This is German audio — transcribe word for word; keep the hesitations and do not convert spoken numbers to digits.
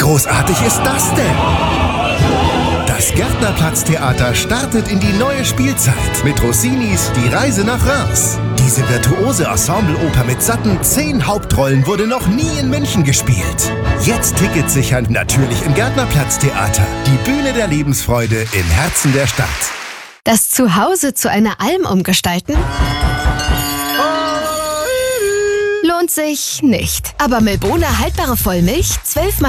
großartig ist das denn? Das Gärtnerplatz-Theater startet in die neue Spielzeit mit Rossinis Die Reise nach Reims. Diese virtuose Ensembleoper mit satten zehn Hauptrollen wurde noch nie in München gespielt. Jetzt Tickets sichern, natürlich im Gärtnerplatz-Theater. Die Bühne der Lebensfreude im Herzen der Stadt. Das Zuhause zu einer Alm umgestalten? Lohnt sich nicht. Aber Milbona haltbare Vollmilch, zwölf